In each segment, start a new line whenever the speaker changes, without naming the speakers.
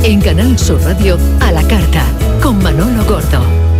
En Canal Sur Radio, A la Carta, con Manolo Gordo.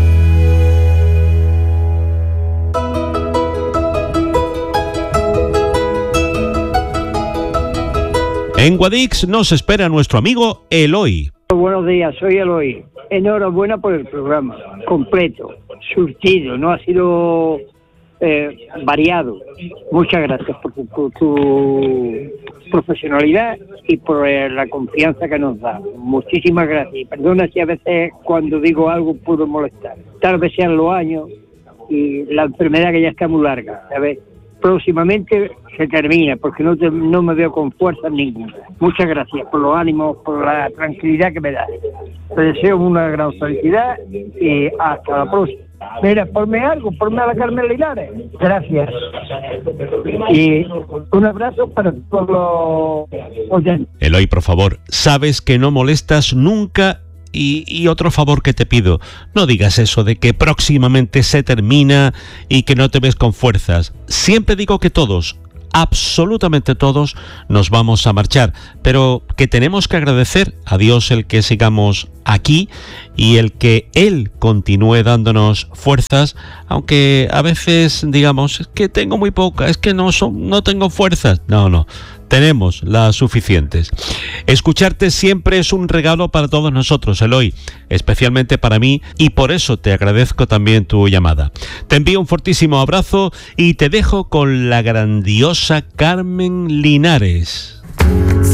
En Guadix nos espera nuestro amigo Eloy.
Buenos días, soy Eloy. Enhorabuena por el programa, completo, surtido, no ha sido variado. Muchas gracias por tu profesionalidad y por la confianza que nos da. Muchísimas gracias. Y perdona si a veces cuando digo algo puedo molestar. Tal vez sean los años y la enfermedad que ya está muy larga, ¿sabes? Próximamente se termina porque no me veo con fuerza ninguna. Muchas gracias por los ánimos, por la tranquilidad que me da. Te deseo una gran felicidad y hasta la próxima. Mira, ponme a la Carmen Linares. Gracias. Y un abrazo para todos los oyentes.
Eloy, por favor, sabes que no molestas nunca. Y otro favor que te pido, no digas eso de que próximamente se termina y que no te ves con fuerzas. Siempre digo que todos, absolutamente todos, nos vamos a marchar, pero que tenemos que agradecer a Dios el que sigamos aquí y el que Él continúe dándonos fuerzas, aunque a veces digamos, es que tengo muy poca, es que no tengo fuerzas. No, tenemos las suficientes. Escucharte siempre es un regalo para todos nosotros, Eloy, especialmente para mí, y por eso te agradezco también tu llamada. Te envío un fortísimo abrazo y te dejo con la grandiosa Carmen Linares.